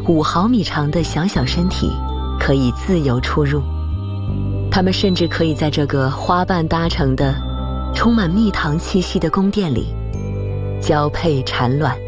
5毫米长的小小身体可以自由出入。它们甚至可以在这个花瓣搭成的充满蜜糖气息的宫殿里交配产卵。